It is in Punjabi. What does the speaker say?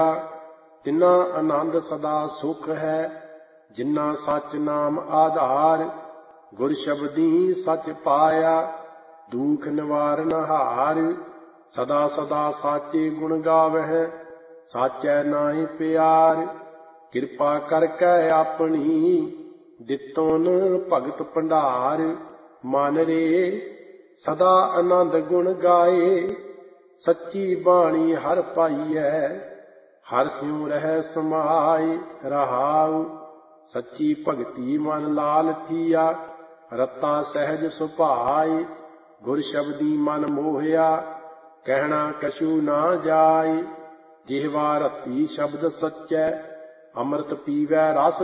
ਤਿਨਾ ਆਨੰਦ ਸਦਾ ਸੁਖ ਹੈ, ਜਿਨ੍ਹਾਂ ਸੱਚ ਨਾਮ ਆਧਾਰ। ਗੁਰ ਸ਼ਬਦੀ ਸੱਚ ਪਾਇਆ, ਦੁਖ ਨਿਵਾਰਨ ਹਾਰ। ਸਦਾ ਸਦਾ ਸਾਚੇ ਗੁਣ ਗਾਵਹਿ, ਸਾਚੈ ਨਾਹਿ ਪਿਆਰ। ਕਿਰਪਾ ਕਰਕੇ ਆਪਣੀ, ਦਿੱਤੋਨ ਭਗਤ ਭੰਡਾਰ। ਮਨ ਰੇ ਸਦਾ ਆਨੰਦ ਗੁਣ ਗਾਏ, ਸੱਚੀ ਬਾਣੀ ਹਰ ਪਾਈਐ। ਹਰਿ ਸਿਉ ਰਹਿ ਸਮਾਏ ਰਹਾਉ, ਸੱਚੀ ਭਗਤੀ ਮਨ ਲਾਲ ਥੀਆ। ਰਤਾ ਸਹਿਜ ਸੁਭਾਏ, ਗੁਰ ਸ਼ਬਦੀ ਮਨ ਮੋਹਿਆ। ਕਹਿਣਾ ਕਛੂ ਨਾ ਜਾਏ, ਜਿਹਵਾ ਰਤੀ ਸ਼ਬਦ ਸੱਚੈ। ਅੰਮ੍ਰਿਤ ਪੀਵੈ ਰਸ